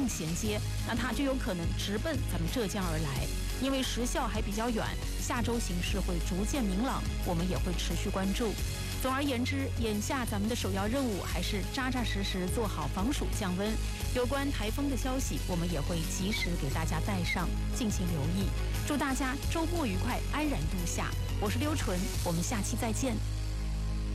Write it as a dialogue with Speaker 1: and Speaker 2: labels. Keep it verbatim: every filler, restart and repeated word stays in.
Speaker 1: 更衔接，那它就有可能直奔咱们浙江而来。因为时效还比较远，下周形势会逐渐明朗，我们也会持续关注。总而言之，眼下咱们的首要任务还是扎扎实实做好防暑降温。有关台风的消息，我们也会及时给大家带上，敬请留意。祝大家周末愉快，安然度夏。我是刘纯，我们下期再见。